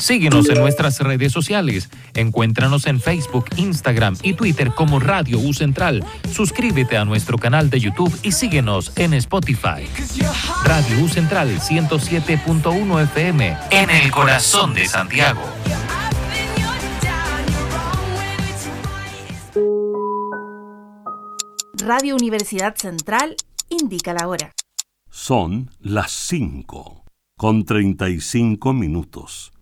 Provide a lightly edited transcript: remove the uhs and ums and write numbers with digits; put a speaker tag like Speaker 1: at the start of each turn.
Speaker 1: Síguenos en nuestras redes sociales. Encuéntranos en Facebook, Instagram y Twitter como Radio U Central. Suscríbete a nuestro canal de YouTube y síguenos en Spotify. Radio U Central 107.1 FM en el corazón de Santiago.
Speaker 2: Radio Universidad Central indica la hora.
Speaker 3: Son las 5:35.